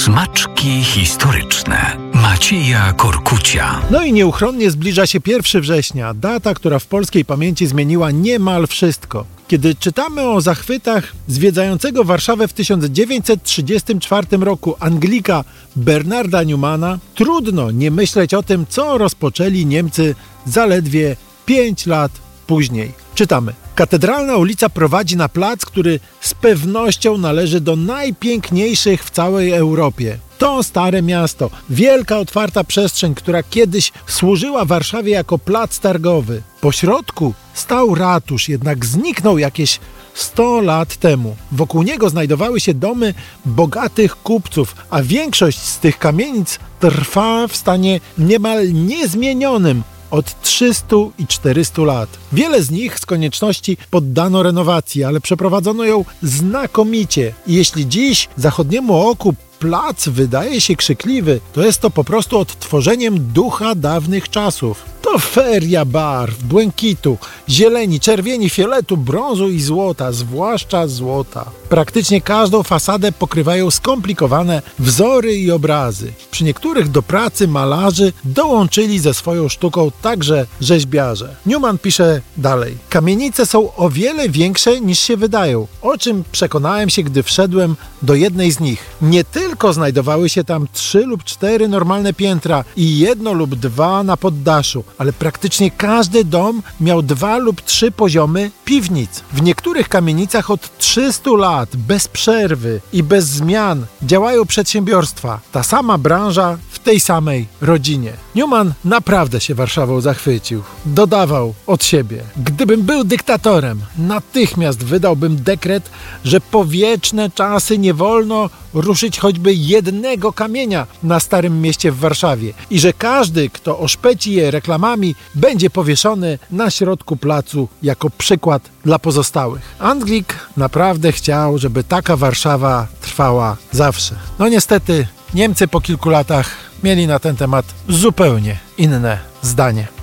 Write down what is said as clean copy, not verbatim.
Smaczki historyczne Macieja Korkucia. No i nieuchronnie zbliża się 1 września, data, która w polskiej pamięci zmieniła niemal wszystko. Kiedy czytamy o zachwytach zwiedzającego Warszawę w 1934 roku Anglika Bernarda Newmana, trudno nie myśleć o tym, co rozpoczęli Niemcy zaledwie 5 lat później. Czytamy. Katedralna ulica prowadzi na plac, który z pewnością należy do najpiękniejszych w całej Europie. To Stare Miasto, wielka otwarta przestrzeń, która kiedyś służyła Warszawie jako plac targowy. Po środku stał ratusz, jednak zniknął jakieś 100 lat temu. Wokół niego znajdowały się domy bogatych kupców, a większość z tych kamienic trwa w stanie niemal niezmienionym od 300 i 400 lat. Wiele z nich z konieczności poddano renowacji, ale przeprowadzono ją znakomicie. I jeśli dziś zachodniemu oku plac wydaje się krzykliwy, to jest to po prostu odtworzeniem ducha dawnych czasów. To feria barw, błękitu, zieleni, czerwieni, fioletu, brązu i złota, zwłaszcza złota. Praktycznie każdą fasadę pokrywają skomplikowane wzory i obrazy. Przy niektórych do pracy malarzy dołączyli ze swoją sztuką także rzeźbiarze. Newman pisze dalej. Kamienice są o wiele większe niż się wydają, o czym przekonałem się, gdy wszedłem do jednej z nich. Nie tylko znajdowały się tam 3 lub 4 normalne piętra i 1 lub 2 na poddaszu, ale praktycznie każdy dom miał 2 lub 3 poziomy piwnic. W niektórych kamienicach od 300 lat, bez przerwy i bez zmian działają przedsiębiorstwa. Ta sama branża w tej samej rodzinie. Newman naprawdę się Warszawą zachwycił. Dodawał od siebie. Gdybym był dyktatorem, natychmiast wydałbym dekret, że po wieczne czasy nie wolno ruszyć choćby jednego kamienia na Starym Mieście w Warszawie i że każdy, kto oszpeci je reklamami, będzie powieszony na środku placu jako przykład dla pozostałych. Anglik naprawdę chciał, żeby taka Warszawa trwała zawsze. No niestety Niemcy po kilku latach mieli na ten temat zupełnie inne zdanie.